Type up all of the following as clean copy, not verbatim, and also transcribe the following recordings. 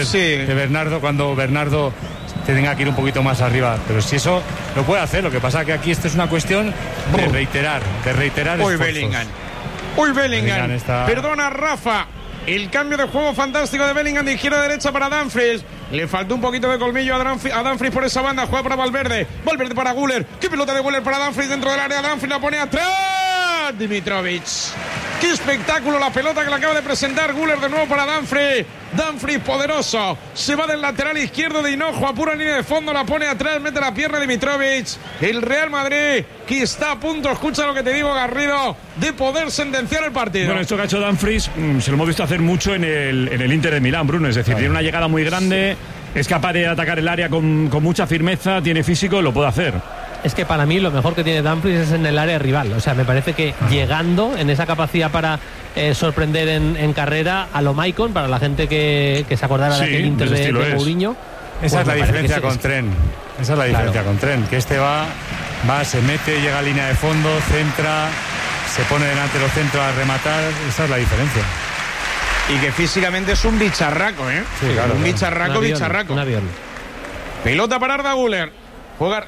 después de Bernardo, cuando Bernardo tenga que ir un poquito más arriba. Pero si eso lo puede hacer, lo que pasa es que aquí esto es una cuestión de reiterar Uy, esfuerzos. Bellingham. Perdona, Rafa. El cambio de juego fantástico de Bellingham de izquierda a derecha para Dumfries. Le faltó un poquito de colmillo a Dumfries por esa banda. Juega para Valverde para Güler. Qué pelota de Güler para Dumfries dentro del área. Dumfries la pone atrás. Dimitrovic. Qué espectáculo la pelota que le acaba de presentar Güler de nuevo para Dumfries. Dumfries poderoso. Se va del lateral izquierdo de Hinojo a pura línea de fondo. La pone atrás. Mete la pierna Dimitrovic. El Real Madrid que está a punto, escucha lo que te digo, Garrido, de poder sentenciar el partido. Bueno, esto que ha hecho Dumfries se lo hemos visto hacer mucho en el Inter de Milán, Bruno. Es decir, tiene una llegada muy grande, es capaz de atacar el área con mucha firmeza, tiene físico, lo puede hacer. Es que para mí lo mejor que tiene Dumfries es en el área rival. O sea, me parece que llegando en esa capacidad para sorprender en carrera a lo Maicon, para la gente que se acordara de aquel Inter de Mourinho. Esa es la diferencia con Tren. Esa es la diferencia con Tren. Que este va, se mete, llega a línea de fondo, centra, se pone delante de los centros a rematar. Esa es la diferencia. Y que físicamente es un bicharraco, ¿eh? Sí, claro, un bicharraco. Un avión. Pelota para Arda Güler. Jugar.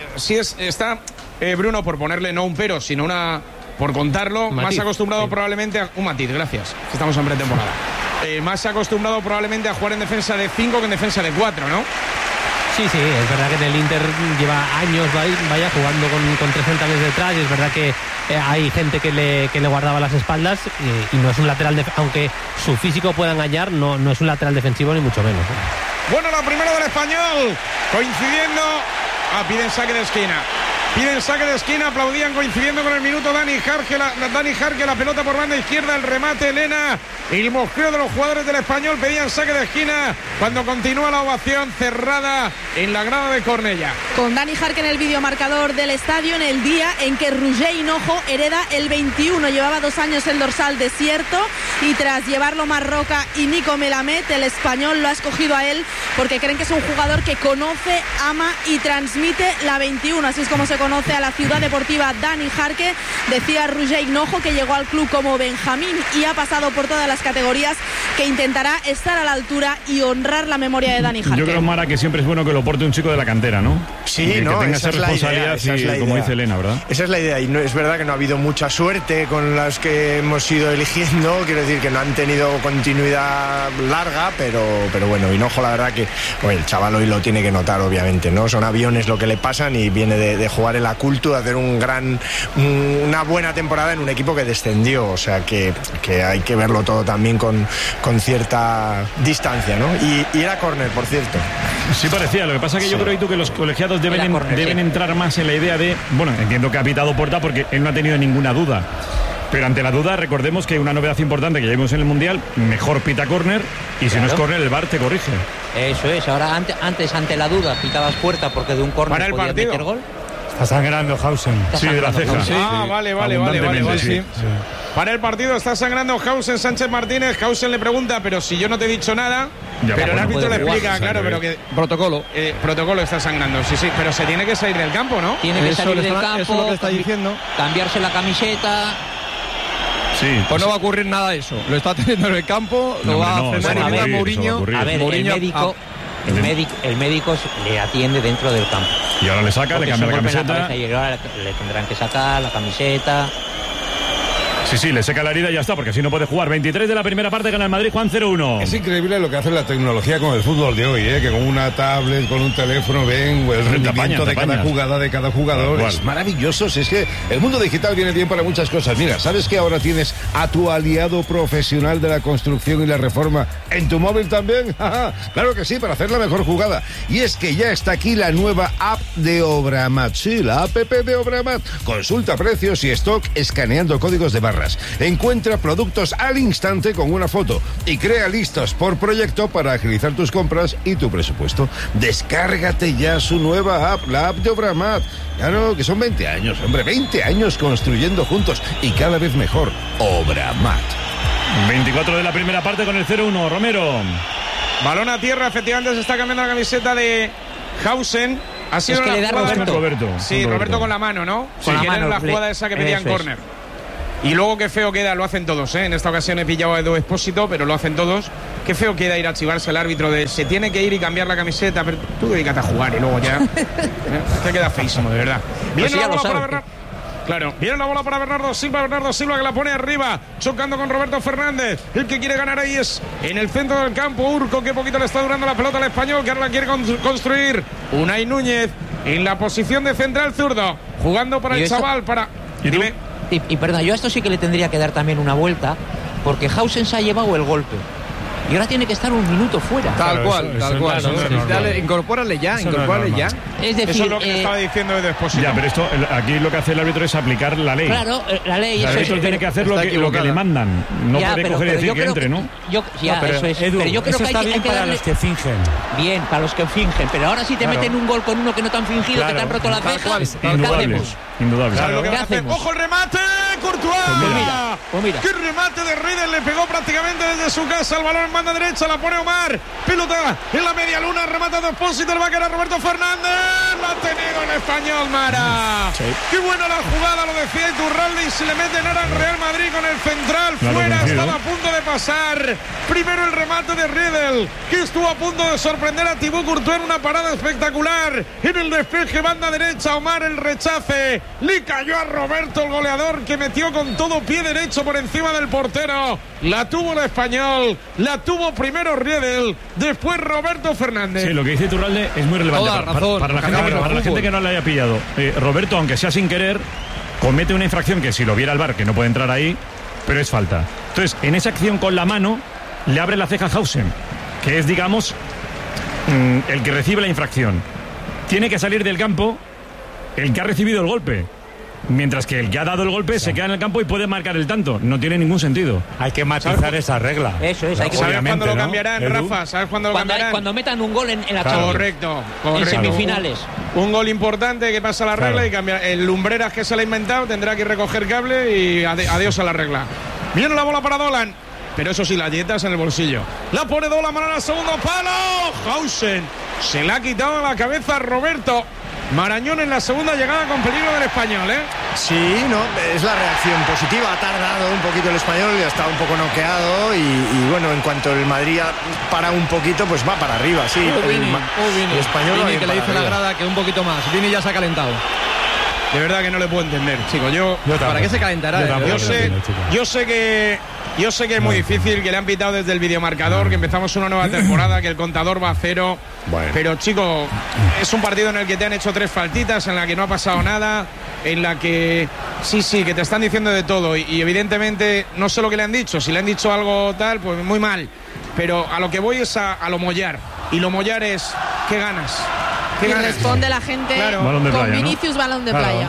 Está Bruno, por ponerle no un pero, sino una. Por contarlo, más acostumbrado probablemente a. Un matiz, gracias. Estamos en pretemporada. Más acostumbrado probablemente a jugar en defensa de 5 que en defensa de 4, ¿no? Sí, es verdad que en el Inter lleva años vaya jugando con 3 centrales detrás, y es verdad que hay gente que le guardaba las espaldas y no es un lateral, aunque su físico pueda engañar, no es un lateral defensivo ni mucho menos. Bueno, la primera del Español, coincidiendo, piden saque de esquina, aplaudían coincidiendo con el minuto Dani Jarque, la pelota por banda izquierda, el remate Elena, el mosqueo de los jugadores del Español, pedían saque de esquina cuando continúa la ovación cerrada en la grada de Cornellà. Con Dani Jarque en el videomarcador del estadio en el día en que Roger Hinojo hereda el 21, llevaba 2 años el dorsal desierto y tras llevarlo Marroca y Nico Melamed, el Español lo ha escogido a él porque creen que es un jugador que conoce, ama y transmite la 21, así es como se conoce a la ciudad deportiva Dani Jarque. Decía Roger Hinojo que llegó al club como Benjamín y ha pasado por todas las categorías, que intentará estar a la altura y honrar la memoria de Dani Jarque. Yo creo, Mara, que siempre es bueno que lo porte un chico de la cantera, ¿no? Sí, que tenga esa responsabilidad, como dice Elena, ¿verdad? Esa es la idea, y no, es verdad que no ha habido mucha suerte con las que hemos ido eligiendo, quiero decir que no han tenido continuidad larga, pero bueno, Hinojo, la verdad que el chaval hoy lo tiene que notar, obviamente, ¿no? Son aviones lo que le pasan y viene de jugar en la Cultu, de hacer una buena temporada en un equipo que descendió, o sea que hay que verlo todo también con cierta distancia, ¿no? Y era córner, por cierto. Sí parecía, lo que pasa es que yo creo que los colegiados deben entrar más en la idea de, bueno, entiendo que ha pitado Porta porque él no ha tenido ninguna duda, pero ante la duda recordemos que una novedad importante que ya vimos en el Mundial, mejor pita córner y si no es córner el VAR te corrige. Eso es, ahora antes ante la duda pitabas Puerta porque de un córner podías meter gol. Está sangrando Hausen. Sí, de la ceja. Sí. Vale. Sí. Para el partido está sangrando Hausen. Sánchez Martínez. Hausen le pregunta, pero si yo no te he dicho nada. Pero el árbitro le explica, claro, pero que protocolo está sangrando. Sí, pero se tiene que salir del campo, ¿no? Tiene que salir del campo. Eso es lo que está diciendo. Cambiarse la camiseta. Sí, pues no va a ocurrir nada de eso. Lo está teniendo en el campo, lo va a frenar y Mourinho. A ver, el médico le atiende dentro del campo. Y ahora le saca, le cambia la camiseta. Y ahora le tendrán que sacar la camiseta. Sí, le seca la herida y ya está, porque así no puede jugar. 23 de la primera parte, gana el Madrid, Juan 0-1. Es increíble lo que hace la tecnología con el fútbol de hoy, que con una tablet, con un teléfono, ven el rendimiento de cada jugada, de cada jugador. Es maravilloso. Si es que el mundo digital viene bien para muchas cosas. Mira, ¿sabes que ahora tienes a tu aliado profesional de la construcción y la reforma en tu móvil también? Claro que sí, para hacer la mejor jugada. Y es que ya está aquí la nueva app de Obramat. Sí, la app de Obramat. Consulta precios y stock escaneando códigos de barra. Encuentra productos al instante con una foto y crea listas por proyecto para agilizar tus compras y tu presupuesto. Descárgate ya su nueva app, la app de Obramat. Claro, que son 20 años, hombre, 20 años construyendo juntos y cada vez mejor. Obramat. 24 de la primera parte con el 0-1, Romero. Balón a tierra, efectivamente se está cambiando la camiseta de Hausen. Ha sido que le da Roberto. Sí, Roberto con la mano, ¿no? Con la mano, la jugada esa que pedían córner. Y luego qué feo queda, lo hacen todos, En esta ocasión he pillado a Edu Expósito, pero lo hacen todos. Qué feo queda ir a chivarse el árbitro de se tiene que ir y cambiar la camiseta, pero tú dedícate a jugar y luego ya. Te queda feísimo, de verdad. Viene la bola para Bernardo. Claro, viene la bola para Bernardo Silva que la pone arriba, chocando con Roberto Fernández. El que quiere ganar ahí es en el centro del campo Urco, que poquito le está durando la pelota al español, que ahora la quiere construir. Unai Núñez en la posición de central zurdo, jugando para el chaval, para... Dime. Y perdón, yo a esto sí que le tendría que dar también una vuelta, porque Hausen se ha llevado el golpe. Y ahora tiene que estar un minuto fuera. Tal cual. Incorpórale ya. Es decir, eso es lo que estaba diciendo desde Expósito. Ya, pero esto, aquí lo que hace el árbitro es aplicar la ley. Claro, la ley. El árbitro tiene que hacer lo que le mandan. No puede coger y decir que entre, ¿no? Eso es. Edu, pero yo creo eso que hay que para darle... los que fingen. Bien, para los que fingen. Pero ahora si te meten un gol con uno que no te han fingido, que te han roto las cejas, ¿qué hacemos? Indudable. Claro, ¿qué hacemos? ¡Ojo el remate! ¡Courtois! Pues mira. ¡Qué remate de Riedel! Le pegó prácticamente desde su casa. El balón en banda derecha, la pone Omar. Pelota en la media luna, remata de Expósito. El va a quedar Roberto Fernández. Lo ha tenido el español, Mara. Sí. ¡Qué buena la jugada! Lo decía Iturralde y se le mete en al Real Madrid con el central. Fuera, estaba a punto de pasar. Primero el remate de Riedel, que estuvo a punto de sorprender a Thibaut Courtois en una parada espectacular. En el despeje, banda derecha, Omar el rechace. Le cayó a Roberto, el goleador, que metió con todo pie derecho por encima del portero. La tuvo el español, la tuvo primero Riedel, después Roberto Fernández. Sí, lo que dice Iturralde es muy relevante para la gente que no le haya pillado. Roberto, aunque sea sin querer, comete una infracción que si lo viera el VAR, que no puede entrar ahí, pero es falta. Entonces, en esa acción con la mano, le abre la ceja a Hausen, que es, digamos, el que recibe la infracción. Tiene que salir del campo el que ha recibido el golpe, mientras que el que ha dado el golpe se queda en el campo y puede marcar el tanto. No tiene ningún sentido. Hay que matizar esa regla. Eso es. ¿Sabes cuándo lo cambiarán, Rafa? ¿Sabes cuándo lo cambiarán? Cuando metan un gol en la Champions. Correcto. En semifinales. Un gol importante que pasa la regla y cambia. El Lumbreras, que se le ha inventado, tendrá que recoger cable y adiós a la regla. Viene la bola para Dolan, pero eso sí, las dietas en el bolsillo. La pone Dolan, mano al segundo palo. Hausen se la ha quitado la cabeza a Roberto. Marañón en la segunda llegada con peligro del español, ¿eh? Sí, no, es la reacción positiva. Ha tardado un poquito el español, ya está un poco noqueado y bueno, en cuanto el Madrid para un poquito, pues va para arriba, sí. El español Vini, que le dice la grada que un poquito más. Vini ya se ha calentado. De verdad que no le puedo entender, chicos. Yo ¿para qué se calentará? Yo sé que es muy difícil, que le han pitado desde el videomarcador, que empezamos una nueva temporada, que el contador va a cero. Bueno. Pero, chicos, es un partido en el que te han hecho 3 faltitas, en la que no ha pasado nada, en la que sí, que te están diciendo de todo. Y evidentemente, no sé lo que le han dicho. Si le han dicho algo tal, pues muy mal. Pero a lo que voy es a lo mollar. Y lo mollar es, ¿qué ganas? Y responde la gente con playa, Vinicius, ¿no? Balón de playa.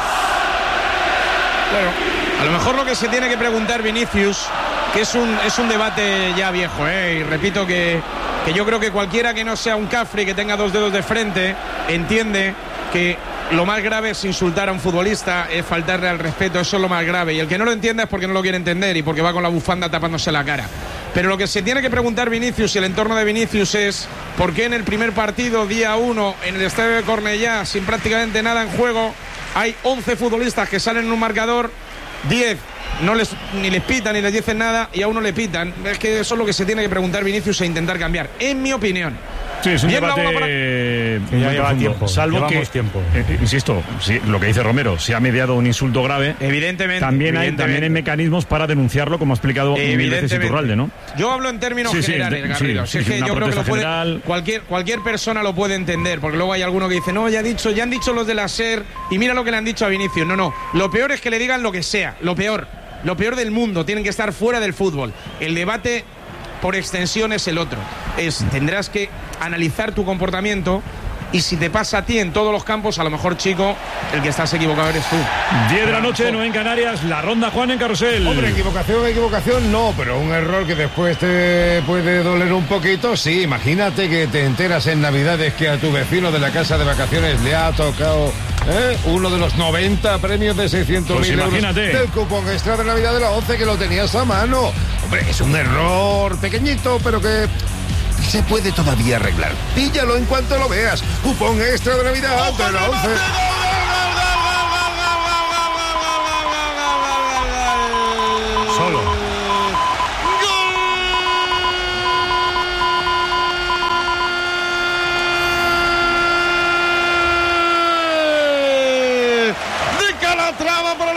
Claro. A lo mejor lo que se tiene que preguntar Vinicius, que es un debate ya viejo, y repito que yo creo que cualquiera que no sea un cafre, que tenga 2 dedos de frente, entiende que lo más grave es insultar a un futbolista, es faltarle al respeto, eso es lo más grave. Y el que no lo entienda es porque no lo quiere entender y porque va con la bufanda tapándose la cara. Pero lo que se tiene que preguntar Vinicius y el entorno de Vinicius es ¿por qué en el primer partido, día 1, en el estadio de Cornellá, sin prácticamente nada en juego, hay 11 futbolistas que salen en un marcador, 10 ni les pitan ni les dicen nada y a uno le pitan? Es que eso es lo que se tiene que preguntar Vinicius e intentar cambiar, en mi opinión. Sí, es un debate que ya lleva tiempo. Salvo que, insisto, sí, lo que dice Romero, si ha mediado un insulto grave, evidentemente, también hay mecanismos para denunciarlo, como ha explicado mil veces Iturralde, ¿no? Yo hablo en términos generales, Garrido. Es que yo creo que lo puede, cualquier persona lo puede entender, porque luego hay alguno que dice, no, ya han dicho los de la SER, y mira lo que le han dicho a Vinicius. No, lo peor es que le digan lo que sea, lo peor del mundo, tienen que estar fuera del fútbol. El debate por extensión es el otro. Tendrás que analizar tu comportamiento y si te pasa a ti en todos los campos, a lo mejor, chico, el que estás equivocado eres tú. 10 de la noche, 9 en Canarias, la ronda, Juan, en Carrusel. Hombre, equivocación no, pero un error que después te puede doler un poquito. Sí, imagínate que te enteras en Navidades que a tu vecino de la casa de vacaciones le ha tocado uno de los 90 premios de 600.000 euros del cupón extra de Navidad de la 11, que lo tenías a mano. Hombre, es un error pequeñito, pero que se puede todavía arreglar. Píllalo en cuanto lo veas. Cupón extra de Navidad de la 11. Solo.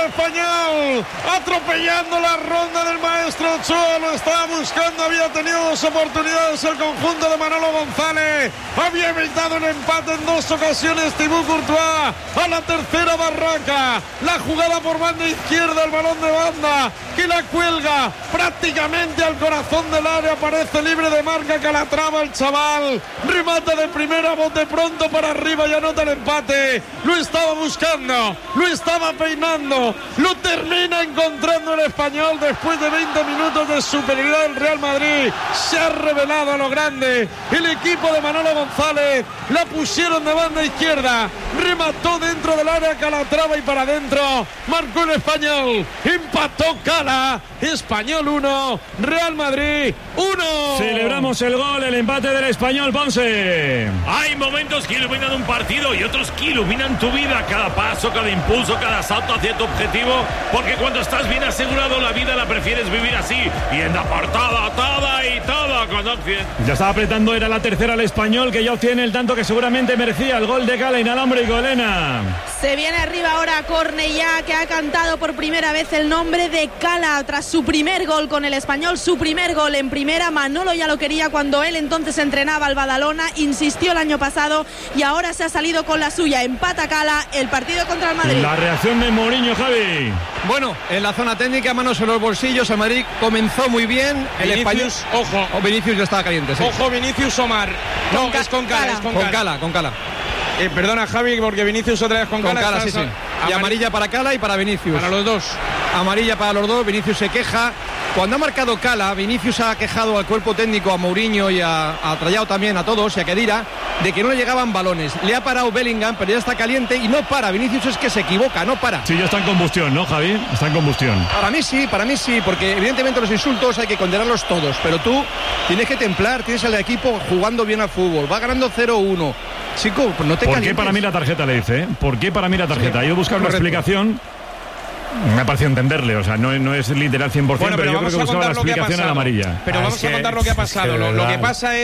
español, atropellando la ronda del maestro Ochoa, lo estaba buscando, había tenido 2 oportunidades el conjunto de Manolo González, había evitado el empate en 2 ocasiones Thibaut Courtois, a la tercera Barranca, la jugada por banda izquierda, el balón de banda, que la cuelga prácticamente al corazón del área, parece libre de marca, Calatrava el chaval, remata de primera, bote pronto para arriba y anota el empate, lo estaba buscando, lo estaba peinando, lo termina encontrando el español después de 20 minutos de superioridad del Real Madrid, se ha revelado a lo grande, el equipo de Manolo González, la pusieron de banda izquierda, remató dentro del área Calatrava y para adentro, marcó el español, empató Cala, Español 1, Real Madrid 1. Celebramos el gol, el empate del español, Ponce. Hay momentos que iluminan un partido y otros que iluminan tu vida, cada paso, cada impulso, cada salto hacia tu objetivo, porque cuando estás bien asegurado la vida la prefieres vivir así, yendo por toda y todo con Occident. Ya estaba apretando, era la tercera el español, que ya obtiene el tanto que seguramente merecía, el gol de Cala, inalámbrico, Elena. Se viene arriba ahora Cornellá, que ha cantado por primera vez el nombre de Cala tras su primer gol con el español, su primer gol en primera. Manolo ya lo quería cuando él entonces entrenaba al Badalona, insistió el año pasado y ahora se ha salido con la suya. Empata Cala, el partido contra el Madrid. La reacción de Mourinho, Javi. Bueno, en la zona técnica, manos en los bolsillos, el Madrid comenzó muy bien, el Vinicius, español... ojo. Vinicius ya estaba caliente, sí. Ojo, Vinicius Omar. No, es con Cala, es con Cala. Con Cala. Perdona, Javi, porque Vinicius otra vez con Cala. Sí. Y amarilla para Cala y para Vinicius. Para los dos. Amarilla para los dos, Vinicius se queja. Cuando ha marcado Cala, Vinicius ha quejado al cuerpo técnico, a Mourinho y a Trallao también, a todos, y a Khedira, de que no le llegaban balones. Le ha parado Bellingham, pero ya está caliente y no para. Vinicius es que se equivoca, no para. Sí, ya está en combustión, ¿no, Javi? Está en combustión. Para mí sí, porque evidentemente los insultos hay que condenarlos todos, pero tú tienes que templar, tienes al equipo jugando bien al fútbol, va ganando 0-1. Chico, pues no te calientes. ¿Por qué para mí la tarjeta le dice? ¿Por qué para mí la tarjeta? Sí, yo he buscado una explicación. Me ha parecido entenderle, o sea, no es literal 100%, bueno, pero yo creo que buscaba la explicación a la amarilla. Pero vamos a contar lo que ha pasado. Lo que pasa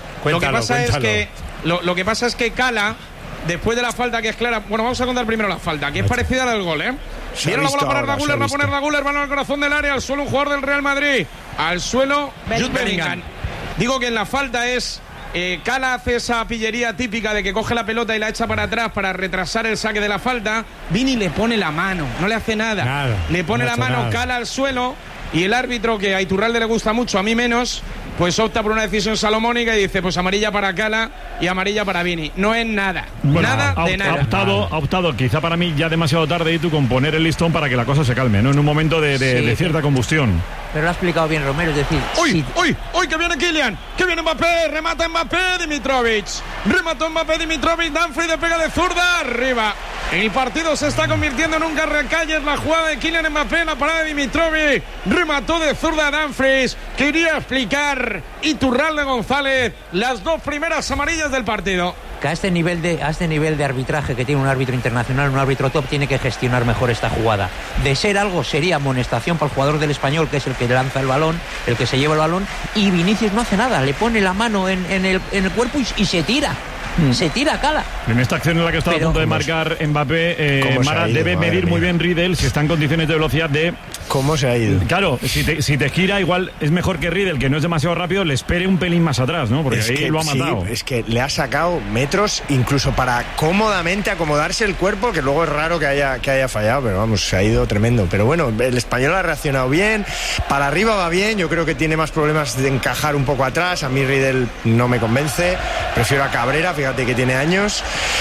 es que Cala, después de la falta que es clara, bueno, vamos a contar primero la falta, que es parecida a la del gol, ¿eh? Viene la bola para Raguler, va a poner Raguler, balón al corazón del área, al suelo un jugador del Real Madrid, al suelo Jude Bellingham. Digo que en la falta es... Cala hace esa pillería típica de que coge la pelota y la echa para atrás para retrasar el saque de la falta. Vini le pone la mano, no le hace nada. Le pone la mano, Cala al suelo y el árbitro, que a Iturralde le gusta mucho, a mí menos, pues opta por una decisión salomónica y dice pues amarilla para Cala y amarilla para Vini. No es nada, bueno, nada. Ha optado quizá para mí ya demasiado tarde y tú con poner el listón para que la cosa se calme, ¿no? En un momento de cierta combustión. Pero lo ha explicado bien Romero, es decir... ¡Uy! ¡Que viene Kylian! ¡Que viene Mbappé! ¡Remata Mbappé! Dimitrovic. Remató Mbappé, Dimitrovic. Dumfries de pega de zurda. Arriba. El partido se está convirtiendo en un carrecalles. La jugada de Kylian Mbappé, la parada de Dimitrovic. Remató de zurda Dumfries. Quería explicar Iturralde González las 2 primeras amarillas del partido. Que a este nivel de arbitraje que tiene un árbitro internacional, un árbitro top, tiene que gestionar mejor esta jugada. De ser algo, sería amonestación para el jugador del español, que es el que lanza el balón, el que se lleva el balón, y Vinicius no hace nada, le pone la mano en el cuerpo y se tira. Se tira Cala. En esta acción en la que está a punto de marcar Mbappé, Mara debe medir muy bien Riedel si está en condiciones de velocidad de... ¿Cómo se ha ido? Claro, si te gira, igual es mejor que Riedel, que no es demasiado rápido, le espere un pelín más atrás, ¿no? Porque ahí lo ha matado. Sí, es que le ha sacado metros incluso para cómodamente acomodarse el cuerpo, que luego es raro que haya fallado, pero vamos, se ha ido tremendo. Pero bueno, el español ha reaccionado bien, para arriba va bien, yo creo que tiene más problemas de encajar un poco atrás. A mí Riedel no me convence, prefiero a Cabrera, fíjate que tiene años,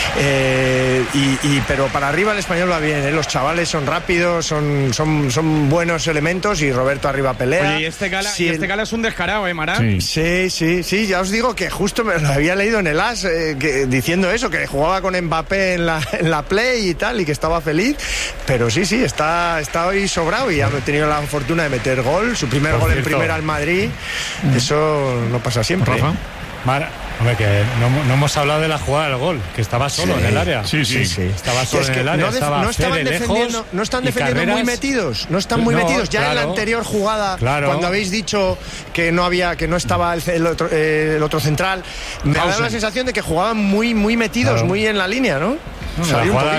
pero para arriba el español va bien, ¿eh? Los chavales son rápidos, son buenos elementos y Roberto arriba pelea. Oye, y este Cala es un descarado, Mara. Sí, ya os digo que justo me lo había leído en el AS diciendo eso, que jugaba con Mbappé en la Play y tal, y que estaba feliz, pero sí, está hoy sobrado y ha tenido la fortuna de meter gol, su primer gol en primera al Madrid. Eso no pasa siempre. Rafa. Mara, hombre, que no hemos hablado de la jugada del gol, que estaba solo en el área. Sí. Estaba solo en el área, no están defendiendo muy metidos, no están muy metidos. Ya en la anterior jugada, cuando habéis dicho que no estaba el otro central, me ha dado la sensación de que jugaban muy metidos, muy en la línea, ¿no? La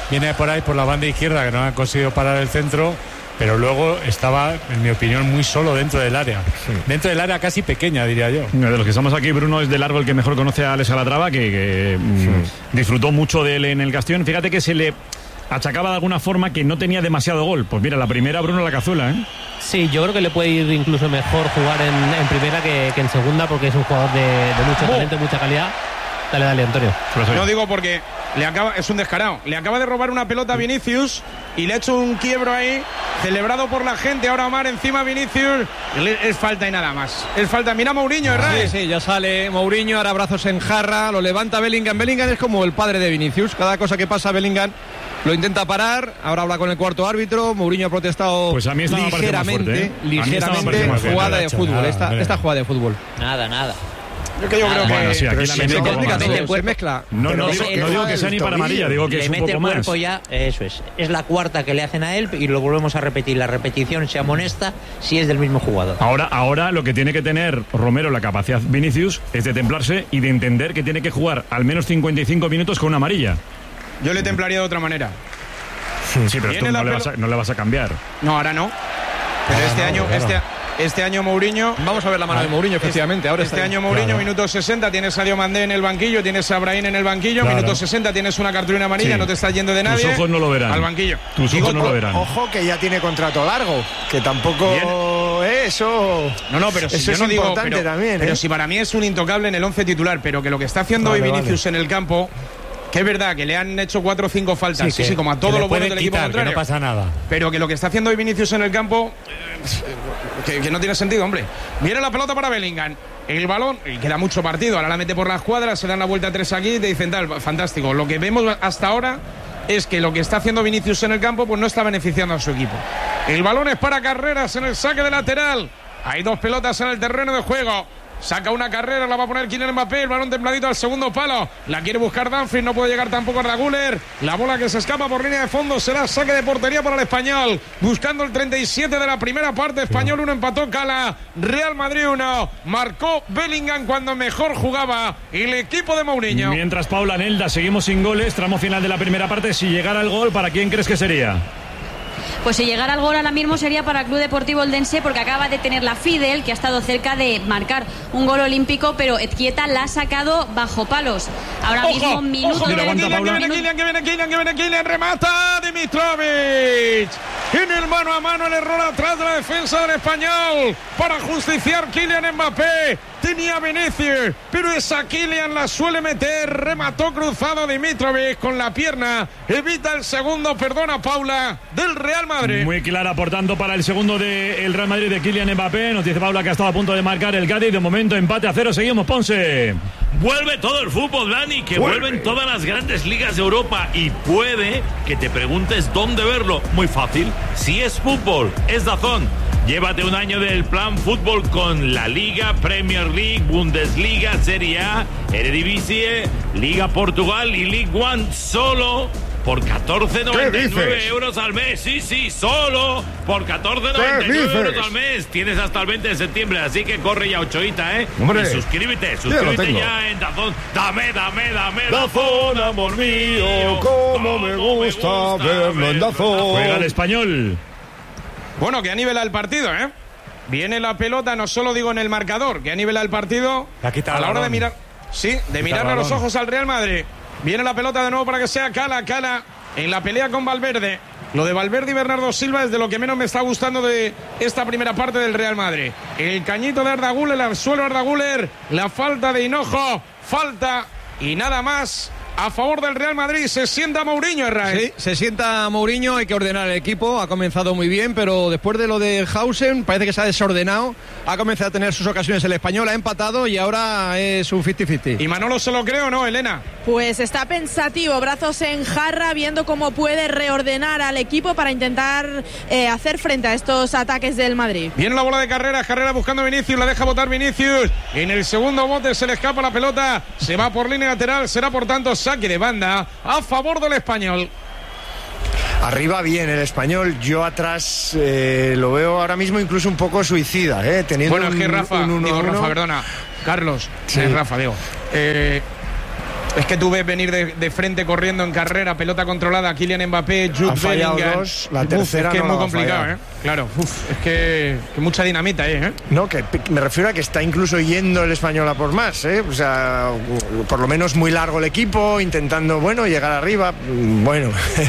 viene por ahí por la banda izquierda, que no han conseguido parar el centro, pero luego estaba, en mi opinión, muy solo dentro del área. Sí. Dentro del área casi pequeña, diría yo. De los que estamos aquí, Bruno es de largo el que mejor conoce a Alex Calatrava, que disfrutó mucho de él en el Castellón. Fíjate que se le achacaba de alguna forma que no tenía demasiado gol. Pues mira, la primera, Bruno, la cazuela, ¿eh? Sí, yo creo que le puede ir incluso mejor jugar en primera que en segunda, porque es un jugador de mucho talento, mucha calidad. Dale, Antonio. No digo porque es un descarado. Le acaba de robar una pelota a Vinicius y le ha hecho un quiebro ahí, celebrado por la gente. Ahora Omar encima Vinicius. Es falta y nada más. Es falta. Mira Mourinho, Sí, ya sale Mourinho, ahora brazos en jarra, lo levanta Bellingham. Bellingham es como el padre de Vinicius. Cada cosa que pasa Bellingham lo intenta parar. Ahora habla con el cuarto árbitro. Mourinho ha protestado pues a mí ligeramente. Jugada de fútbol. Esta jugada de fútbol. Nada. Yo creo que bueno, sí, aquí se mezcla. No digo que sea ni para amarilla, digo que es un poco más. Ya, eso es la cuarta que le hacen a él y lo volvemos a repetir. La repetición se amonesta si es del mismo jugador. Ahora lo que tiene que tener Romero, la capacidad Vinicius, es de templarse y de entender que tiene que jugar al menos 55 minutos con una amarilla. Yo le templaría de otra manera. Sí, pero esto no le vas a cambiar. No, ahora no. Pero este año Mourinho... Vamos a ver la mano de Mourinho, efectivamente. Ahora este año Mourinho, minuto 60, tienes a Sadio Mané en el banquillo, tienes a Brahim en el banquillo, minuto 60, tienes una cartulina amarilla, no te estás yendo de nadie. Tus ojos no lo verán. Al banquillo. Tus ojos no lo verán. Ojo que ya tiene contrato largo, que tampoco eso... No, pero si eso yo no es digo... importante también, Pero si para mí es un intocable en el 11 titular, pero que lo que está haciendo hoy Vinicius en el campo... Que es verdad que le han hecho 4 o 5 faltas, sí, como a todo lo bueno del equipo contrario. Que no pasa nada. Pero que lo que está haciendo hoy Vinicius en el campo, que no tiene sentido, hombre. Viene la pelota para Bellingham. El balón, y queda mucho partido, ahora la mete por la escuadra, se dan la vuelta 3 aquí y te dicen tal, fantástico. Lo que vemos hasta ahora es que lo que está haciendo Vinicius en el campo pues no está beneficiando a su equipo. El balón es para Carreras en el saque de lateral. Hay 2 pelotas en el terreno de juego. Saca una carrera, la va a poner Kylian Mbappé, el balón templadito al segundo palo. La quiere buscar Dumfries, no puede llegar tampoco Arda Güler. La bola que se escapa por línea de fondo será saque de portería para el Español. Buscando el 37 de la primera parte, Español 1, empató Cala. Real Madrid 1, marcó Bellingham cuando mejor jugaba el equipo de Mourinho. Mientras Paula Nelda, seguimos sin goles, tramo final de la primera parte. Si llegara el gol, ¿para quién crees que sería? Pues si llegara al gol ahora mismo sería para el Club Deportivo Eldense, porque acaba de tener la Fidel, que ha estado cerca de marcar un gol olímpico, pero Ezquieta la ha sacado bajo palos. Ahora mismo minuto que viene Kylian, remata Dimitrovic. En el mano a mano, el error atrás de la defensa del Español para justiciar Kylian Mbappé. Tenía Vinicius, pero esa Kylian la suele meter. Remató cruzado Dimitrovic con la pierna. Evita el segundo, perdona Paula, del Real Madrid. Muy clara, por tanto, para el segundo del Real Madrid de Kylian Mbappé. Nos dice Paula que ha estado a punto de marcar el Cádiz. De momento, empate a 0. Seguimos, Ponce. Vuelve todo el fútbol, Dani, que vuelven todas las grandes ligas de Europa. Y puede que te preguntes dónde verlo. Muy fácil. Si es fútbol, es DAZN. Llévate un año del plan fútbol con la Liga, Premier League, Bundesliga, Serie A, Eredivisie, Liga Portugal y League One, solo por 14,99 euros al mes. Sí, solo por 14,99 euros al mes. Tienes hasta el 20 de septiembre, así que corre ya, Ochoita, ¿eh? Hombre, y suscríbete ya en DAZN. Dame, DAZN, amor mío, cómo me gusta verlo en DAZN. Juega el Español. Bueno, que anivela el partido, ¿eh? Viene la pelota, no solo digo en el marcador, que anivela el partido a la hora de mirar. Sí, de mirarle a los ojos al Real Madrid. Viene la pelota de nuevo para que sea Cala en la pelea con Valverde. Lo de Valverde y Bernardo Silva es de lo que menos me está gustando de esta primera parte del Real Madrid. El cañito de Arda Güler, al suelo Arda Güler, la falta de Hinojo, falta y nada más. A favor del Real Madrid, se sienta Mourinho, Herrera. Sí, se sienta Mourinho, hay que ordenar el equipo, ha comenzado muy bien, pero después de lo de Hausen parece que se ha desordenado, ha comenzado a tener sus ocasiones el Español, ha empatado y ahora es un 50-50. ¿Y Manolo se lo cree o no, Elena? Pues está pensativo, brazos en jarra, viendo cómo puede reordenar al equipo para intentar hacer frente a estos ataques del Madrid. Viene la bola de Carrera buscando a Vinicius, la deja botar Vinicius, en el segundo bote se le escapa la pelota, se va por línea lateral, será por tanto saque de banda a favor del Español. Arriba bien el Español, yo atrás lo veo ahora mismo incluso un poco suicida, teniendo bueno, es que Rafa, un 1-1. Rafa, perdona, Carlos, sí. Rafa, digo. Es que tú ves venir de frente corriendo en carrera, pelota controlada, Kylian Mbappé, Jude Bellingham. La tercera es que no es muy complicado, ¿eh? Claro, es que mucha dinamita ahí, ¿eh? No, que me refiero a que está incluso yendo el Español a por más, ¿eh? O sea, por lo menos muy largo el equipo, intentando, llegar arriba. Bueno,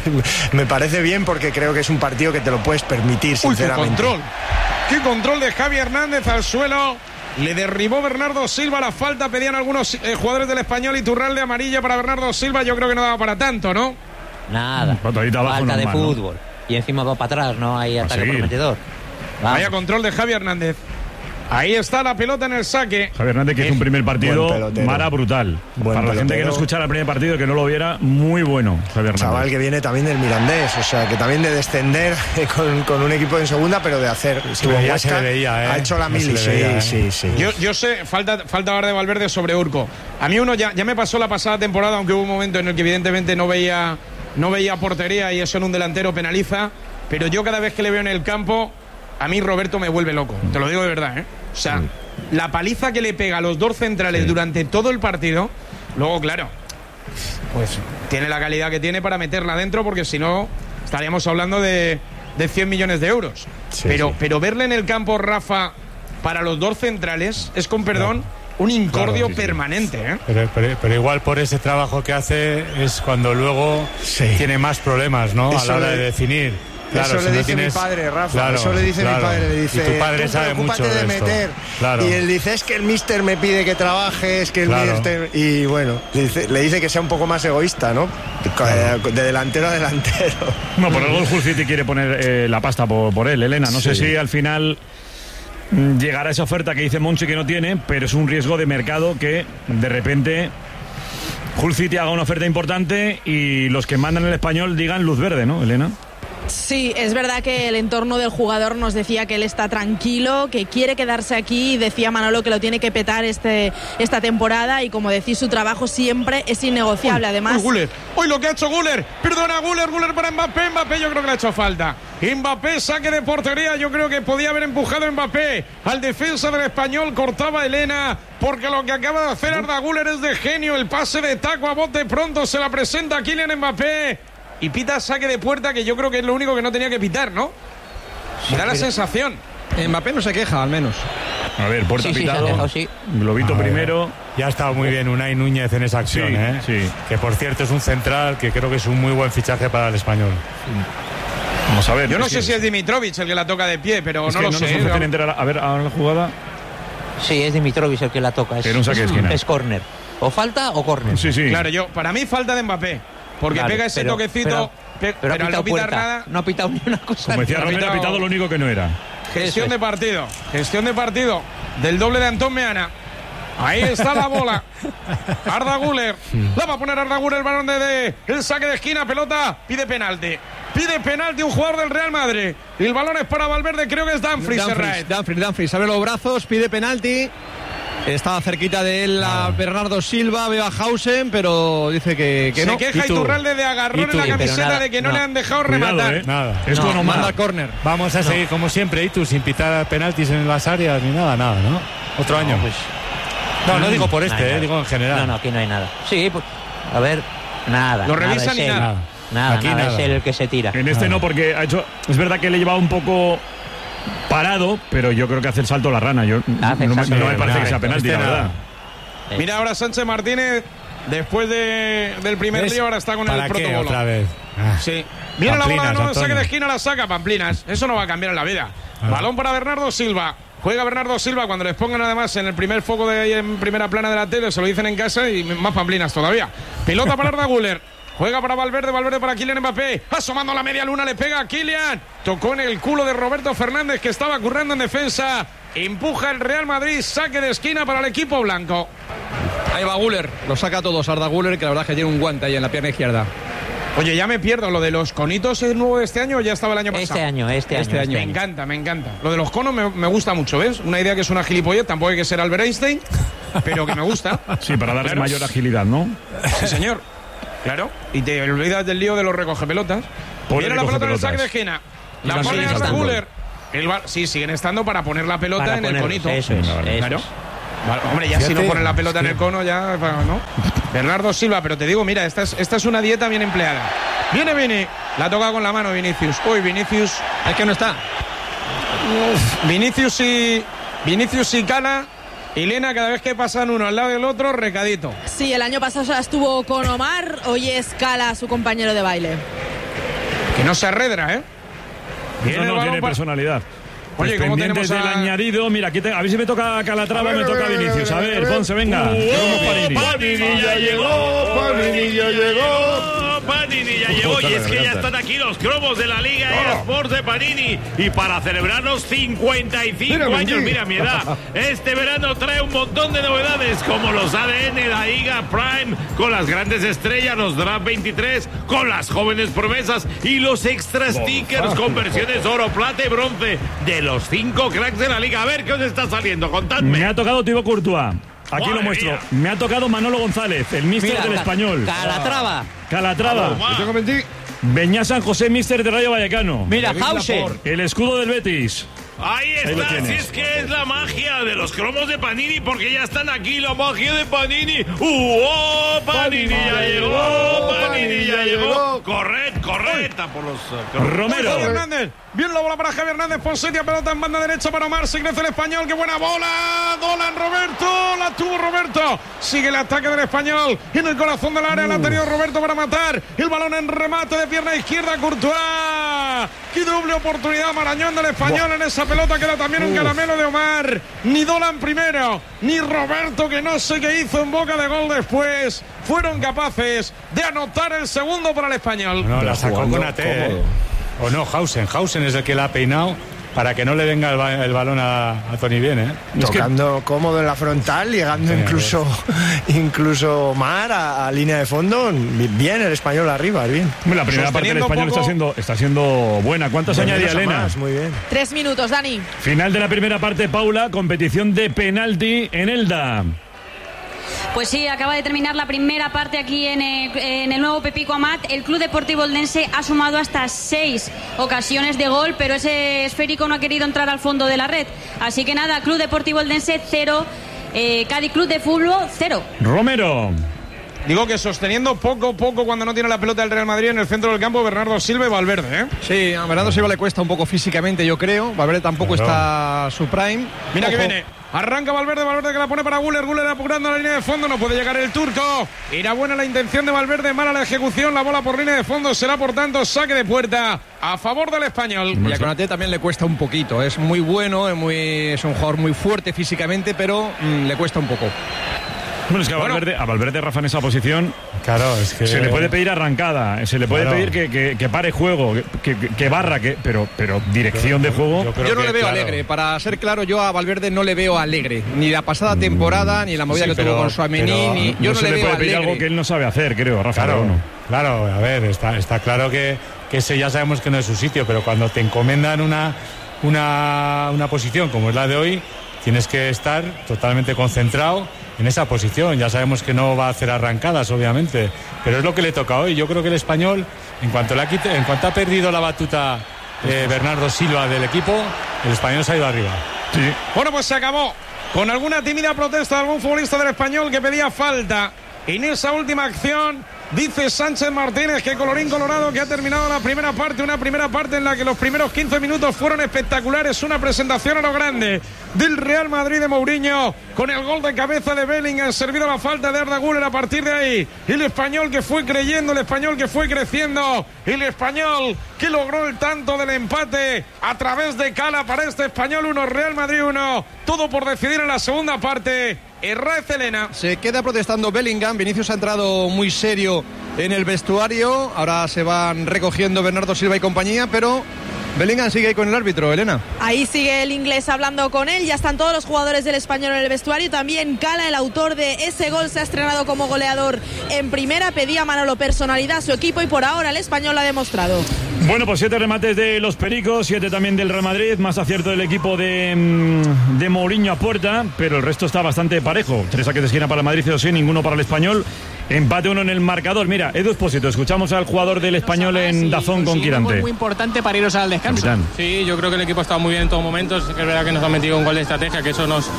me parece bien porque creo que es un partido que te lo puedes permitir, sinceramente. ¡Qué control de Javi Hernández al suelo! Le derribó Bernardo Silva la falta, pedían algunos jugadores del Español, Iturralde amarilla para Bernardo Silva, yo creo que no daba para tanto, ¿no? Nada, falta de fútbol. ¿No? Y encima va para atrás, no hay ataque prometedor. Vaya control de Javi Hernández. Ahí está la pelota en el saque. Javi Hernández, que es un primer partido Mara brutal. Para la gente que no escuchara el primer partido, que no lo viera, muy bueno, Javi Hernández. Chaval que viene también del Mirandés, o sea, que también de descender con un equipo en segunda, pero de hacer. Ya se le veía, ha hecho la mili, sí. Yo sé, falta ahora de Valverde sobre Urco. A mí ya me pasó la pasada temporada, aunque hubo un momento en el que evidentemente no veía portería y eso en un delantero penaliza, pero yo cada vez que le veo en el campo, a mí Roberto me vuelve loco, te lo digo de verdad, ¿eh? O sea, la paliza que le pega a los dos centrales durante todo el partido, luego, claro, pues tiene la calidad que tiene para meterla dentro, porque si no, estaríamos hablando de 100 millones de euros. Pero verle en el campo, Rafa, para los dos centrales, es con perdón, un incordio permanente, ¿eh? Pero igual por ese trabajo que hace es cuando luego tiene más problemas, ¿no? Eso a la hora de definir. Claro, eso le dice mi padre, Rafa. Eso le dice mi padre. Le dice, y tu padre sabe mucho de meter. Y él dice, es que el míster me pide que trabaje, es que el míster... Y bueno, le dice que sea un poco más egoísta, ¿no? De delantero a delantero. No, por algo el Hull City quiere poner la pasta por él, Elena. No sé si al final llegará esa oferta que dice Monchi que no tiene, pero es un riesgo de mercado que de repente Hull City haga una oferta importante y los que mandan el Español digan luz verde, ¿no, Elena? Sí, es verdad que el entorno del jugador nos decía que él está tranquilo, que quiere quedarse aquí, y decía Manolo que lo tiene que petar esta temporada, y como decís, su trabajo siempre es innegociable. Además, hoy lo que ha hecho Güler, perdona, Güler para Mbappé, yo creo que le ha hecho falta. Mbappé, saque de portería, yo creo que podía haber empujado Mbappé al defensa del Español, cortaba Elena, porque lo que acaba de hacer Arda Güler es de genio, el pase de taco a bote pronto, se la presenta a Kylian Mbappé. Y pita saque de puerta, que yo creo que es lo único que no tenía que pitar, ¿no? Me da la sensación. Mbappé no se queja, al menos. A ver, puerta pitado. Globito primero. Ya ha estado muy bien Unai Núñez en esa acción, que por cierto es un central que creo que es un muy buen fichaje para el Español. Vamos a ver. Yo no sé si es Dimitrovic el que la toca de pie, pero no lo sé. A ver, ahora la jugada. Sí, es Dimitrovic el que la toca. Es córner. O falta o córner. Sí. Claro, para mí falta de Mbappé. Porque pega ese toquecito, pero no pita nada. No ha pitado ni una cosa. Como decía Romero, ha pitado lo único que no era. Gestión de partido del doble de Antón Meana. Ahí está la bola. Arda Güler. La va a poner Arda Güler, el balón el saque de esquina, pelota, pide penalti un jugador del Real Madrid. Y el balón es para Valverde, creo que es Dumfries. Dumfries, abre los brazos, pide penalti. Estaba cerquita de él a Bernardo Silva, veo a Hausen, pero dice que no. Se queja Iturralde de agarrón en la camiseta de que no le han dejado rematar. Nada. Es bueno, manda córner. Vamos a seguir como siempre, Itu, sin pitar penaltis en las áreas ni nada, ¿no? Otro año. Pues, no digo por digo en general. No, aquí no hay nada. Sí, pues, a ver, nada. Lo revisan y nada. Nada, es él el que se tira. En este no, porque ha hecho. Es verdad que le llevaba un poco parado, pero yo creo que hace el salto la rana. No me parece que sea penalti, la verdad. Mira ahora Sánchez Martínez, después del primer lío, ahora está con el protocolo. Otra vez. Sí. Viene la bola, no saque de esquina, la saca Pamplinas. Eso no va a cambiar en la vida. Balón para Bernardo Silva. Juega Bernardo Silva, cuando les pongan además en el primer foco de ahí en primera plana de la tele, se lo dicen en casa, y más Pamplinas todavía. Pelota para Arda Güler. Juega para Valverde para Kylian Mbappé. Asomando a la media luna, le pega a Kylian. Tocó en el culo de Roberto Fernández, que estaba currando en defensa. Empuja el Real Madrid, saque de esquina para el equipo blanco. Ahí va Güler, lo saca a todos. Arda Güler, que la verdad es que tiene un guante ahí en la pierna izquierda. Oye, ya me pierdo, ¿lo de los conitos es nuevo de este año o ya estaba el año pasado? Este año. Me encanta. Lo de los conos me gusta mucho, ¿ves? Una idea que es una gilipollez, tampoco hay que ser Albert Einstein, pero que me gusta. Sí, para darle mayor agilidad, ¿no? Sí, señor. Claro, y te olvidas del lío de los recogepelotas. Viene la pelota en el saque de esquina. La pone Arda Güler. Sí, siguen estando para poner la pelota en el conito. Eso es. Claro. Hombre, ya si no ponen la pelota en el cono, ya, ¿no? Bernardo Silva, pero te digo, mira, esta es una dieta bien empleada. Viene Vini, la toca con la mano Vinicius. Uy, Vinicius, es que no está. Vinicius y Cala y Lena, cada vez que pasan uno al lado del otro, recadito. Sí, el año pasado ya estuvo con Omar, hoy es Cala su compañero de baile. Que no se arredra, ¿eh? No tiene personalidad. Oye, ¿cómo tenemos del añadido? Mira, aquí a ver si me toca Calatrava, me toca Vinicius. A ver, Ponce, venga. Panini ya llegó, Panini ya llegó. Panini ya llegó y es que ya están aquí los cromos de la Liga eSports de Panini y para celebrarnos los 55 años, mira mi edad, este verano trae un montón de novedades como los ADN, la Liga Prime con las grandes estrellas, los Draft 23 con las jóvenes promesas y los extra stickers con versiones oro, plata y bronce de los 5 cracks de la Liga. A ver qué os está saliendo, contadme. Me ha tocado Thibaut Courtois. Aquí Madre lo muestro. mía. Me ha tocado Manolo González, el míster del Español. Calatrava. Beñá San José, míster de Rayo Vallecano. Mira, Hauser. El escudo del Betis. Ahí está, si es que es la magia de los cromos de Panini, porque ya están aquí, la magia de Panini. ¡Oh, Panini ya llegó! ¡Panini ya llegó! Correcta por los... Romero. Javier Hernández. Bien la bola para Javier Hernández. Ponsetia, pelota en banda derecha para Omar. Se crece el Español. ¡Qué buena bola! Dolan Roberto. La tuvo Roberto. Sigue el ataque del Español. En el corazón del área la ha tenido Roberto para matar. El balón en remate de pierna izquierda. Courtois. ¡Qué doble oportunidad! Marañón del Español en esa pelota. Queda también un caramelo de Omar. Ni Dolan primero, ni Roberto, que no sé qué hizo en boca de gol después, fueron capaces de anotar el segundo para el Español. No, la sacó con AT. O no, Hausen es el que la ha peinado para que no le venga el balón a Toni Bien, ¿eh? Tocando cómodo en la frontal, llegando incluso Omar a línea de fondo. Bien el Español arriba, bien. La primera parte del Español está siendo buena. ¿Cuántos añadía Elena? Muy bien. 3 minutos, Dani. Final de la primera parte, Paula, competición de penalti en Elda. Pues sí, acaba de terminar la primera parte aquí en el nuevo Pepico Amat. El Club Deportivo Eldense ha sumado hasta 6 ocasiones de gol, pero ese esférico no ha querido entrar al fondo de la red. Así que nada, Club Deportivo Eldense 0, Cádiz Club de Fútbol 0. Romero. Digo que sosteniendo poco cuando no tiene la pelota del Real Madrid en el centro del campo, Bernardo Silva y Valverde, ¿eh? Sí, a Bernardo Silva le cuesta un poco físicamente, yo creo. Valverde tampoco está a su prime. Mira que viene. Arranca Valverde que la pone para Güler apurando la línea de fondo, no puede llegar el turco. Era buena la intención de Valverde, mala la ejecución, la bola por línea de fondo, será por tanto saque de puerta a favor del Español. Y a Konaté también le cuesta un poquito, es muy bueno, es un jugador muy fuerte físicamente, pero le cuesta un poco. Bueno, es que a Valverde, Rafa, en esa posición, claro, es que se le puede pedir arrancada, se le puede pedir que pare juego, que barra, pero dirección de juego. Yo no le veo alegre, para ser claro, yo a Valverde no le veo alegre, ni la pasada temporada, ni la movida que tuvo con Tchouaméni, yo no le veo alegre. Se le puede pedir algo que él no sabe hacer, creo, Rafa. Claro, a ver, está claro que ese ya sabemos que no es su sitio, pero cuando te encomiendan una posición como es la de hoy, tienes que estar totalmente concentrado en esa posición. Ya sabemos que no va a hacer arrancadas, obviamente, pero es lo que le toca hoy. Yo creo que el Español, en cuanto ha perdido la batuta Bernardo Silva del equipo, el Español se ha ido arriba. Sí. Bueno, pues se acabó con alguna tímida protesta de algún futbolista del Español que pedía falta en esa última acción. Dice Sánchez Martínez que colorín colorado, que ha terminado la primera parte, una primera parte en la que los primeros 15 minutos fueron espectaculares, una presentación a lo grande del Real Madrid de Mourinho, con el gol de cabeza de Bellingham, servido la falta de Arda Güler. A partir de ahí, el Español que fue creyendo, el Español que fue creciendo, el Español que logró el tanto del empate a través de Cala para este Español 1, Real Madrid 1, todo por decidir en la segunda parte. Herrera Elena. Se queda protestando Bellingham. Vinicius ha entrado muy serio en el vestuario. Ahora se van recogiendo Bernardo Silva y compañía, pero Bellingham sigue ahí con el árbitro, Elena. Ahí sigue el inglés hablando con él. Ya están todos los jugadores del Español en el vestuario. También Cala, el autor de ese gol, se ha estrenado como goleador en primera. Pedía a Manolo personalidad a su equipo y por ahora el Español lo ha demostrado. Bueno, pues 7 remates de los Pericos, 7 también del Real Madrid, más acierto del equipo de Mourinho a puerta, pero el resto está bastante parejo. 3 saques de esquina para el Madrid, 0-6, ninguno para el Español. Empate 1 en el marcador. Mira, Edu Espósito, escuchamos al jugador del Español en Dazón con Quirante. Muy importante para iros al descanso. Capitán. Sí, yo creo que el equipo ha estado muy bien en todos momentos. Es verdad que nos han metido un gol de estrategia, que eso nos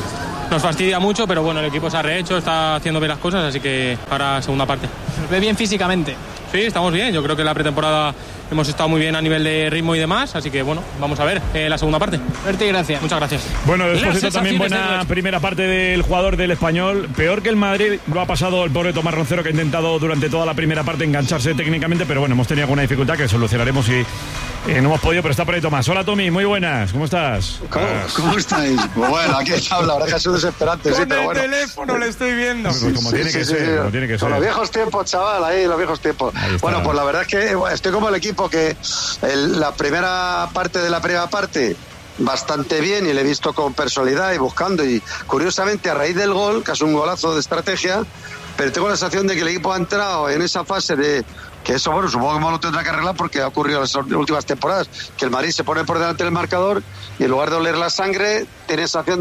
nos fastidia mucho, pero bueno, el equipo se ha rehecho, está haciendo bien las cosas, así que para segunda parte. ¿Nos ve bien físicamente? Sí, estamos bien, yo creo que en la pretemporada hemos estado muy bien a nivel de ritmo y demás, así que bueno, vamos a ver la segunda parte. Suerte y gracias. Muchas gracias. Bueno, después de también buena primera parte del jugador del Español. Peor que el Madrid lo ha pasado el pobre Tomás Roncero, que ha intentado durante toda la primera parte engancharse técnicamente, pero bueno, hemos tenido alguna dificultad que solucionaremos y no hemos podido, pero está por ahí Tomás. Hola Tommy, muy buenas, ¿cómo estás? ¿Cómo estáis? Bueno, aquí está, la verdad que es desesperante. Con sí, pero el bueno. teléfono le estoy viendo. Como tiene que ser, como tiene que ser. Con los viejos tiempos, chaval, ahí, los viejos tiempos. Bueno, pues la verdad es que estoy como el equipo que la primera parte de la primera parte bastante bien y le he visto con personalidad y buscando y curiosamente a raíz del gol, que es un golazo de estrategia, pero tengo la sensación de que el equipo ha entrado en esa fase de que eso, bueno, supongo que lo tendrá que arreglar porque ha ocurrido en las últimas temporadas, que el Madrid se pone por delante del marcador y en lugar de oler la sangre tiene esa sensación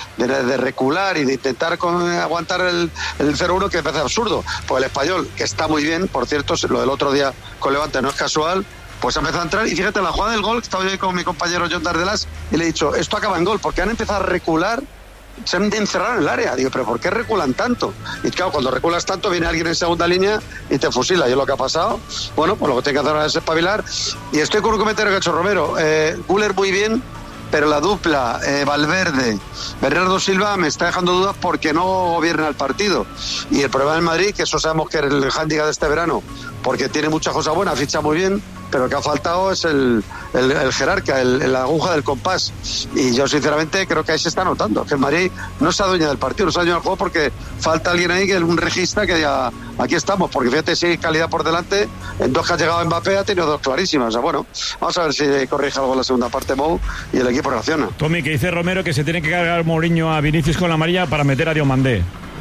de recular y de intentar aguantar el 0-1, que me parece absurdo. Pues el Español, que está muy bien, por cierto, lo del otro día con Levante no es casual, pues ha empezado a entrar y fíjate, la jugada del gol, estaba yo ahí con mi compañero John Dardelas y le he dicho, esto acaba en gol, porque han empezado a recular, se han encerrado en el área. Digo, pero ¿por qué reculan tanto? Y claro, cuando reculas tanto viene alguien en segunda línea y te fusila. Y es lo que ha pasado. Bueno, pues lo que tiene que hacer ahora es espabilar. Y estoy con un comentario que ha hecho Romero. Güler muy bien, pero la dupla Valverde, Bernardo Silva me está dejando dudas porque no gobierna el partido. Y el problema del Madrid, que eso sabemos que es el hándicap de este verano, porque tiene muchas cosas buenas, ficha muy bien, pero lo que ha faltado es el jerarca, la aguja del compás. Y yo sinceramente creo que ahí se está notando que el Madrid no se adueña del partido, no se adueña del juego, porque falta alguien ahí, que un regista que diga, aquí estamos, porque fíjate, si hay calidad por delante, en dos que ha llegado Mbappé ha tenido dos clarísimas. O sea, bueno, vamos a ver si corrige algo en la segunda parte Mou y el equipo reacciona. Tommy, que dice Romero que se tiene que cargar Mourinho a Vinicius con la amarilla para meter a Diomandé.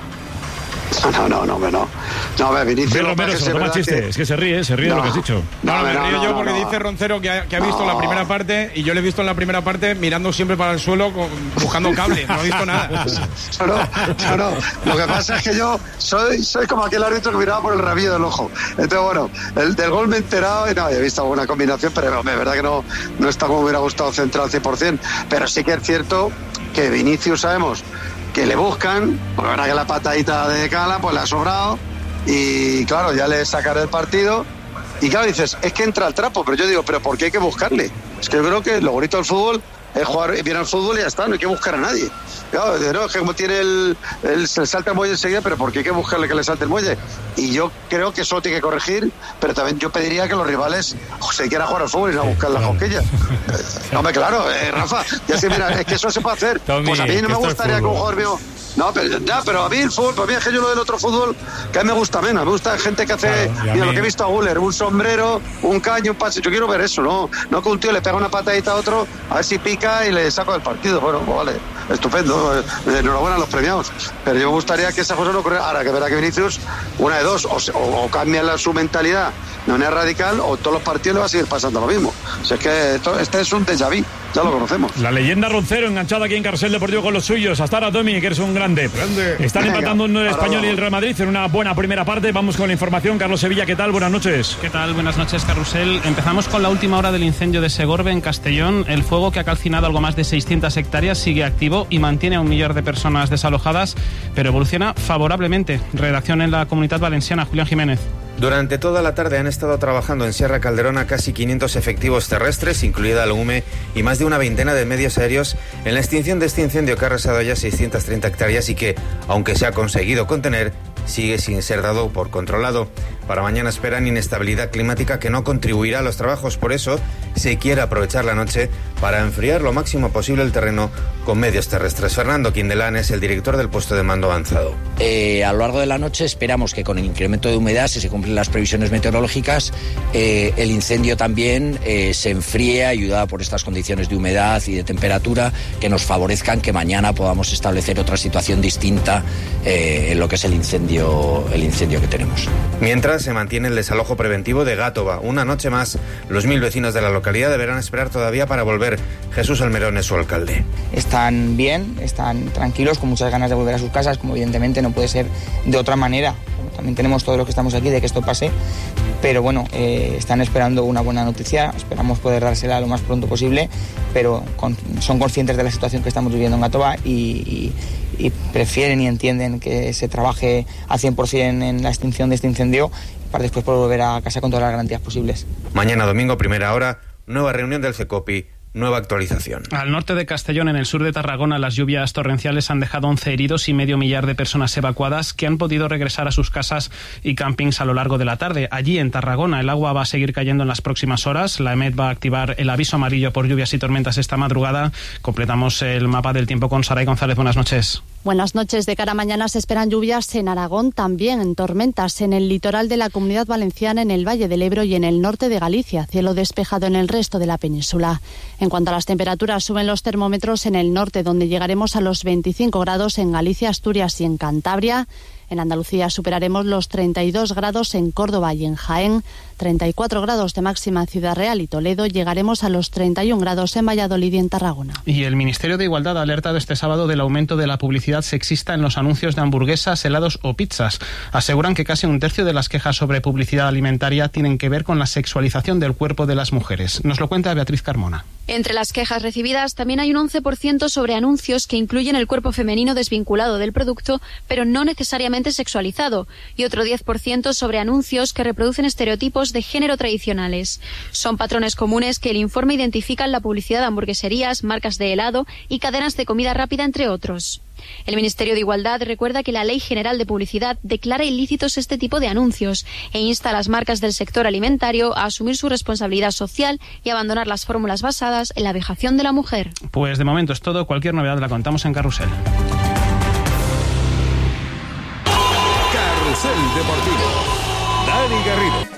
No, Vinicius. Romero se lo toma chiste, es que se ríe de lo que has dicho. Me río yo porque dice Roncero que ha visto la primera parte y yo le he visto en la primera parte mirando siempre para el suelo buscando cable, no he visto nada. No. Lo que pasa es que yo soy como aquel árbitro que miraba por el rabillo del ojo. Entonces, bueno, el del gol me he enterado y no, he visto alguna combinación, pero es verdad que no está como me hubiera gustado central 100%, pero sí que es cierto que Vinicius sabemos que le buscan, porque la verdad que la patadita de Cala pues le ha sobrado y claro, ya le sacaré el partido y claro, dices, es que entra al trapo, pero yo digo, ¿pero por qué hay que buscarle? Es que yo creo que lo bonito del fútbol es jugar bien al fútbol y ya está, no hay que buscar a nadie. Claro, es que como tiene se salta el muelle enseguida, pero ¿por qué hay que buscarle que le salte el muelle? Y yo creo que eso tiene que corregir, pero también yo pediría que los rivales se quieran jugar al fútbol y no buscar las cosquillas. Hombre, claro, Rafa, ya se mira, es que eso se puede hacer. Tommy, pues a mí no me gustaría que un jugador mío... No, pero a mí el fútbol, para mí es que yo lo del otro fútbol, que a mí me gusta menos. Me gusta gente que hace, mira, lo que he visto a Güler, un sombrero, un caño, un pase. Yo quiero ver eso, no que un tío le pega una patadita a otro, a ver si pica y le saco del partido. Bueno, pues vale, estupendo, enhorabuena a los premiados. Pero yo me gustaría que esa cosa no ocurriera. Ahora que verá que Vinicius, una de dos, o cambia su mentalidad de manera radical, o todos los partidos le va a seguir pasando lo mismo. O sea, es que este es un déjà vu, ya lo conocemos. La leyenda Roncero enganchada aquí en Carrusel Deportivo con los suyos. Hasta ahora, Tommy, que eres un grande. Están empatando el Español y el Real Madrid en una buena primera parte. Vamos con la información. Carlos Sevilla, ¿qué tal? Buenas noches. ¿Qué tal? Buenas noches, Carrusel. Empezamos con la última hora del incendio de Segorbe, en Castellón. El fuego, que ha calcinado algo más de 600 hectáreas, sigue activo y mantiene a 1 millar de personas desalojadas, pero evoluciona favorablemente. Redacción en la Comunitat Valenciana, Julián Jiménez. Durante toda la tarde han estado trabajando en Sierra Calderona casi 500 efectivos terrestres, incluida la UME, y más de una veintena de medios aéreos en la extinción de este incendio que ha arrasado ya 630 hectáreas y que, aunque se ha conseguido contener, sigue sin ser dado por controlado. Para mañana esperan inestabilidad climática que no contribuirá a los trabajos. Por eso se quiere aprovechar la noche para enfriar lo máximo posible el terreno con medios terrestres. Fernando Quindelán es el director del puesto de mando avanzado. A lo largo de la noche esperamos que con el incremento de humedad, si se cumplen las previsiones meteorológicas, el incendio también se enfríe, ayudado por estas condiciones de humedad y de temperatura que nos favorezcan que mañana podamos establecer otra situación distinta en lo que es el incendio que tenemos. Mientras se mantiene el desalojo preventivo de Gátova. Una noche más, los 1000 vecinos de la localidad deberán esperar todavía para volver. Jesús Almerón es su alcalde. Están bien, están tranquilos, con muchas ganas de volver a sus casas, como evidentemente no puede ser de otra manera. También tenemos todos los que estamos aquí de que esto pase, pero bueno, están esperando una buena noticia, esperamos poder dársela lo más pronto posible, pero son conscientes de la situación que estamos viviendo en Gátova y prefieren y entienden que se trabaje al 100% en la extinción de este incendio para después poder volver a casa con todas las garantías posibles. Mañana domingo, primera hora, nueva reunión del CECOPI. Nueva actualización. Al norte de Castellón, en el sur de Tarragona, las lluvias torrenciales han dejado 11 heridos y medio millar de personas evacuadas que han podido regresar a sus casas y campings a lo largo de la tarde. Allí, en Tarragona, el agua va a seguir cayendo en las próximas horas. La EMET va a activar el aviso amarillo por lluvias y tormentas esta madrugada. Completamos el mapa del tiempo con Saray González. Buenas noches. Buenas noches. De cara a mañana se esperan lluvias en Aragón, también en tormentas en el litoral de la Comunidad Valenciana, en el Valle del Ebro y en el norte de Galicia. Cielo despejado en el resto de la península. En cuanto a las temperaturas, suben los termómetros en el norte, donde llegaremos a los 25 grados en Galicia, Asturias y en Cantabria. En Andalucía superaremos los 32 grados en Córdoba y en Jaén, 34 grados de máxima en Ciudad Real y Toledo. Llegaremos a los 31 grados en Valladolid y en Tarragona. Y el Ministerio de Igualdad ha alertado este sábado del aumento de la publicidad sexista en los anuncios de hamburguesas, helados o pizzas. Aseguran que casi un tercio de las quejas sobre publicidad alimentaria tienen que ver con la sexualización del cuerpo de las mujeres. Nos lo cuenta Beatriz Carmona. Entre las quejas recibidas también hay un 11% sobre anuncios que incluyen el cuerpo femenino desvinculado del producto, pero no necesariamente sexualizado, y otro 10% sobre anuncios que reproducen estereotipos de género tradicionales. Son patrones comunes que el informe identifica en la publicidad de hamburgueserías, marcas de helado y cadenas de comida rápida, entre otros. El Ministerio de Igualdad recuerda que la Ley General de Publicidad declara ilícitos este tipo de anuncios e insta a las marcas del sector alimentario a asumir su responsabilidad social y abandonar las fórmulas basadas en la vejación de la mujer. Pues de momento es todo. Cualquier novedad la contamos en Carrusel. Carrusel Deportivo. Dani Garrido.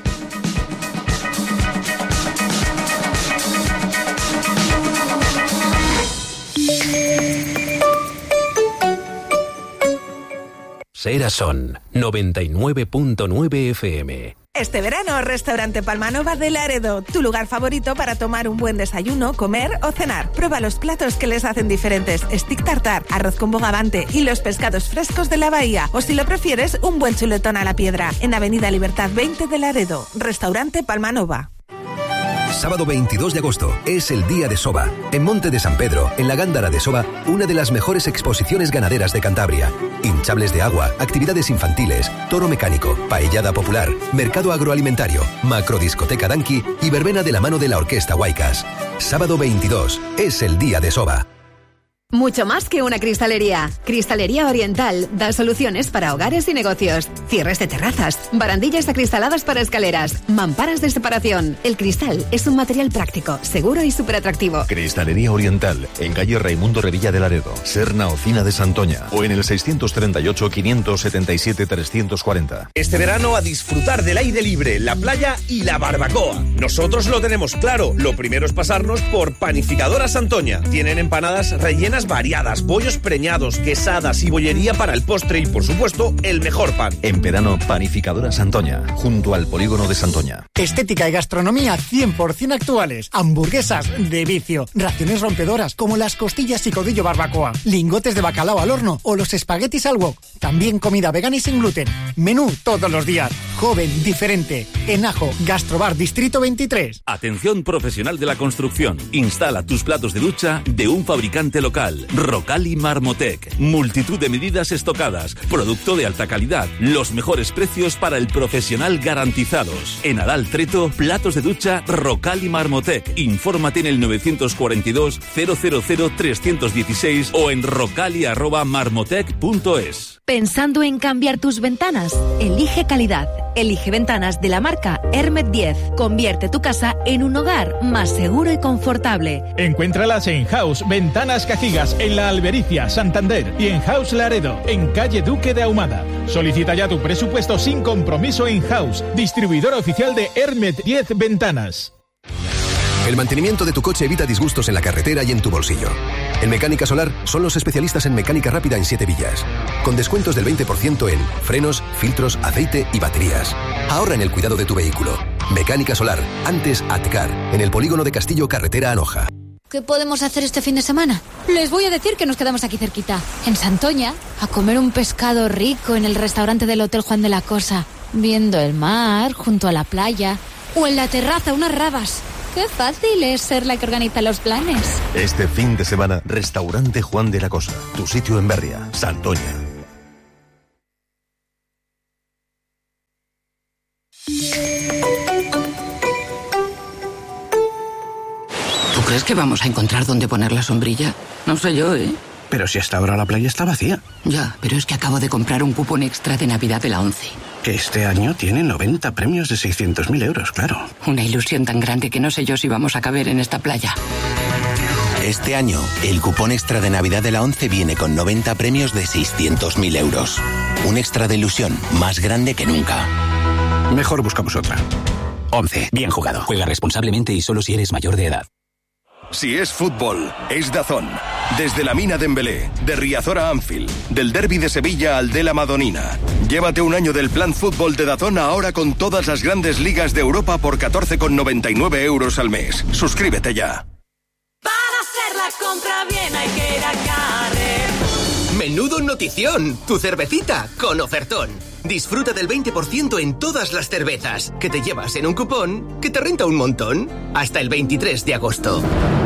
Serasón 99.9 FM. Este verano, Restaurante Palmanova de Laredo, tu lugar favorito para tomar un buen desayuno, comer o cenar. Prueba los platos que les hacen diferentes: stick tartar, arroz con bogavante y los pescados frescos de la bahía. O si lo prefieres, un buen chuletón a la piedra. En Avenida Libertad 20 de Laredo, Restaurante Palmanova. Sábado 22 de agosto es el Día de Soba. En Monte de San Pedro, en la Gándara de Soba, una de las mejores exposiciones ganaderas de Cantabria. Hinchables de agua, actividades infantiles, toro mecánico, paellada popular, mercado agroalimentario, macrodiscoteca Danqui y verbena de la mano de la Orquesta Huaycas. Sábado 22 es el Día de Soba. Mucho más que una cristalería. Cristalería Oriental da soluciones para hogares y negocios. Cierres de terrazas, barandillas acristaladas para escaleras, mamparas de separación. El cristal es un material práctico, seguro y súper atractivo. Cristalería Oriental, en calle Raimundo Revilla de Laredo, Serna Ocina de Santoña, o en el 638-577-340. Este verano a disfrutar del aire libre, la playa y la barbacoa. Nosotros lo tenemos claro. Lo primero es pasarnos por Panificadora Santoña. Tienen empanadas rellenas variadas, bollos preñados, quesadas y bollería para el postre y, por supuesto, el mejor pan. En verano, Panificadora Santoña, junto al polígono de Santoña. Estética y gastronomía 100% actuales. Hamburguesas de vicio, raciones rompedoras como las costillas y codillo barbacoa, lingotes de bacalao al horno o los espaguetis al wok. También comida vegana y sin gluten. Menú todos los días. Joven, diferente. En Ajo, Gastrobar Distrito 23. Atención profesional de la construcción. Instala tus platos de ducha de un fabricante local. Rocali Marmotec. Multitud de medidas estocadas. Producto de alta calidad. Los mejores precios para el profesional garantizados. En Adal Treto, platos de ducha Rocali Marmotec. Infórmate en el 942 000 316 o en rocali@marmotec.es. ¿Pensando en cambiar tus ventanas? Elige calidad. Elige ventanas de la marca Hermet 10. Convierte tu casa en un hogar más seguro y confortable. Encuéntralas en House Ventanas Cajigas, en La Albericia, Santander, y en House Laredo, en calle Duque de Ahumada. Solicita ya tu presupuesto sin compromiso en House, distribuidor oficial de Hermet 10 Ventanas. El mantenimiento de tu coche evita disgustos en la carretera y en tu bolsillo. En Mecánica Solar son los especialistas en mecánica rápida en 7 villas, con descuentos del 20% en frenos, filtros, aceite y baterías. Ahorra en el cuidado de tu vehículo. Mecánica Solar, antes Atcar, en el polígono de Castillo, carretera Anoja. ¿Qué podemos hacer este fin de semana? Les voy a decir que nos quedamos aquí cerquita, en Santoña, a comer un pescado rico en el restaurante del Hotel Juan de la Cosa, viendo el mar junto a la playa, o en la terraza unas rabas. Qué fácil es ser la que organiza los planes. Este fin de semana, Restaurante Juan de la Cosa, tu sitio en Berria, Santoña. ¿Tú crees que vamos a encontrar dónde poner la sombrilla? No sé yo, ¿eh? Pero si hasta ahora la playa está vacía. Ya, pero es que acabo de comprar un cupón extra de Navidad de la ONCE. Que este año tiene 90 premios de 600.000 euros, claro. Una ilusión tan grande que no sé yo si vamos a caber en esta playa. Este año, el cupón extra de Navidad de la ONCE viene con 90 premios de 600.000 euros. Un extra de ilusión más grande que nunca. Mejor buscamos otra. ONCE, bien jugado. Juega responsablemente y solo si eres mayor de edad. Si es fútbol, es DAZN. Desde la Mina Dembélé, de Riazor a Anfield, del Derbi de Sevilla al de la Madonina. Llévate un año del plan fútbol de DAZN ahora con todas las grandes ligas de Europa por 14,99 euros al mes. Suscríbete ya. Para hacer la compra bien hay que ir a Carrefour. Menudo notición, tu cervecita con ofertón. Disfruta del 20% en todas las cervezas, que te llevas en un cupón que te renta un montón. Hasta el 23 de agosto.